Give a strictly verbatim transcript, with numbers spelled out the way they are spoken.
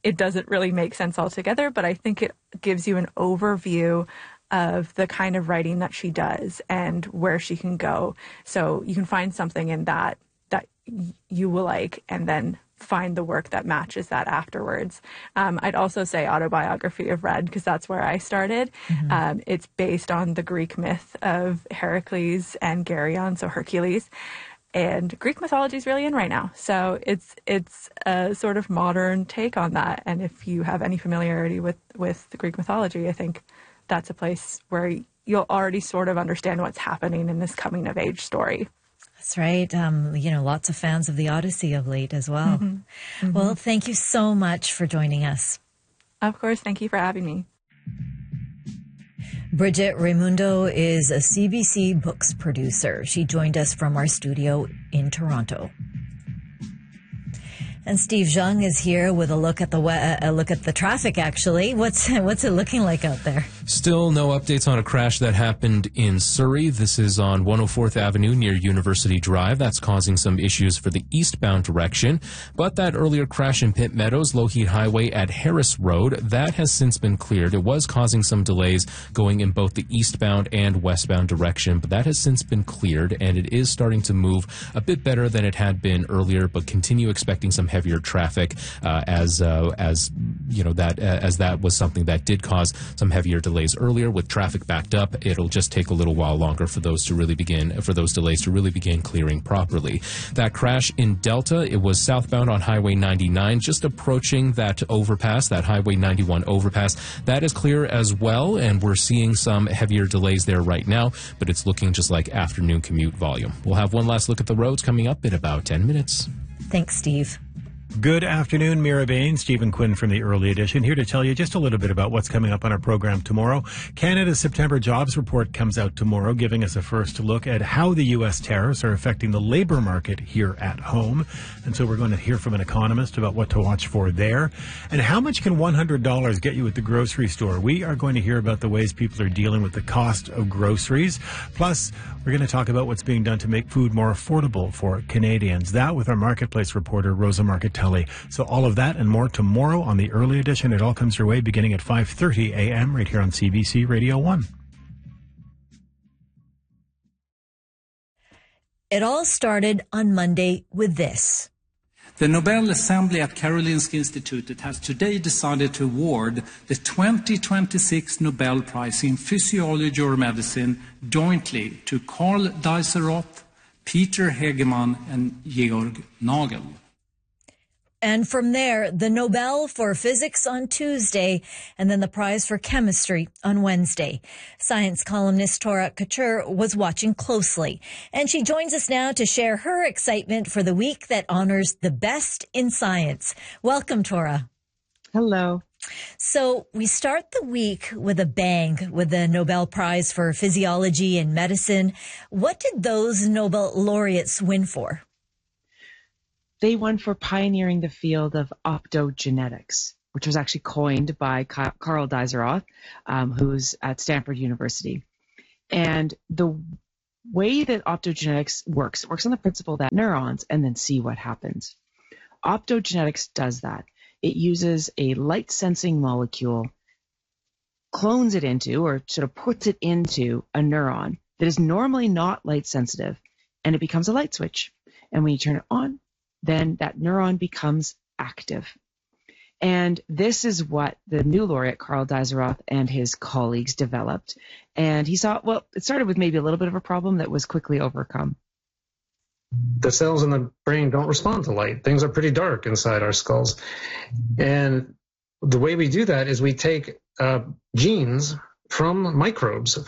it doesn't really make sense altogether, but I think it gives you an overview of the kind of writing that she does and where she can go. So you can find something in that that y- you will like, and then find the work that matches that afterwards. Um, I'd also say Autobiography of Red, because that's where I started. Mm-hmm. Um, it's based on the Greek myth of Heracles and Geryon, so Hercules. And Greek mythology is really in right now. So it's it's a sort of modern take on that. And if you have any familiarity with, with the Greek mythology, I think that's a place where you'll already sort of understand what's happening in this coming of age story. That's right. Um, you know, lots of fans of the Odyssey of late as well. Mm-hmm. Mm-hmm. Well, thank you so much for joining us. Of course. Thank you for having me. Bridget Raimundo is a C B C Books producer. She joined us from our studio in Toronto. And Steve Zhang is here with a look at the a look at the traffic. Actually, what's what's it looking like out there? Still no updates on a crash that happened in Surrey. This is on one oh fourth Avenue near University Drive. That's causing some issues for the eastbound direction. But that earlier crash in Pitt Meadows, Lougheed Highway at Harris Road, that has since been cleared. It was causing some delays going in both the eastbound and westbound direction, but that has since been cleared, and it is starting to move a bit better than it had been earlier. But continue expecting some heavier traffic uh, as uh, as you know that uh, as that was something that did cause some heavier delays earlier. With traffic backed up, it'll just take a little while longer for those to really begin for those delays to really begin clearing properly. That crash in Delta, it was southbound on Highway ninety-nine, just approaching that overpass, that Highway ninety-one overpass. That is clear as well, and we're seeing some heavier delays there right now, but it's looking just like afternoon commute volume. We'll have one last look at the roads coming up in about ten minutes. Thanks, Steve. Good afternoon, Mira Bain, Stephen Quinn from the Early Edition, here to tell you just a little bit about what's coming up on our program tomorrow. Canada's September jobs report comes out tomorrow, giving us a first look at how the U S tariffs are affecting the labor market here at home. And so we're going to hear from an economist about what to watch for there. And how much can one hundred dollars get you at the grocery store? We are going to hear about the ways people are dealing with the cost of groceries. Plus, we're going to talk about what's being done to make food more affordable for Canadians. That with our marketplace reporter, Rosa Marcatelli. So all of that and more tomorrow on the Early Edition. It all comes your way beginning at five thirty a.m. right here on C B C Radio one. It all started on Monday with this. The Nobel Assembly at Karolinska Institutet has today decided to award the twenty twenty-six Nobel Prize in Physiology or Medicine jointly to Karl Dieseroth, Peter Hegemann, and Georg Nagel. And from there, the Nobel for Physics on Tuesday, and then the prize for chemistry on Wednesday. Science columnist Tora Couture was watching closely, and she joins us now to share her excitement for the week that honors the best in science. Welcome, Tora. Hello. So we start the week with a bang with the Nobel Prize for Physiology and Medicine. What did those Nobel laureates win for? They won for pioneering the field of optogenetics, which was actually coined by Karl Dieseroth, um, who's at Stanford University. And the way that optogenetics works, it works on the principle that neurons and then see what happens. Optogenetics does that. It uses a light-sensing molecule, clones it into, or sort of puts it into a neuron that is normally not light-sensitive, and it becomes a light switch. And when you turn it on, then that neuron becomes active. And this is what the new laureate, Karl Dieseroth, and his colleagues developed. And he saw, well, it started with maybe a little bit of a problem that was quickly overcome. The cells in the brain don't respond to light. Things are pretty dark inside our skulls. And the way we do that is we take uh, genes from microbes,